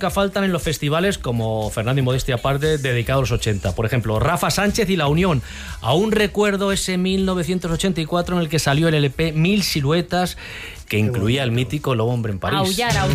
nunca faltan en los festivales, como Fernando y Modestia aparte, dedicado a los 80. Por ejemplo, Rafa Sánchez y La Unión. Aún recuerdo ese 1984 en el que salió el LP 1000 siluetas, que incluía el mítico Lobo Hombre en París. Aullar.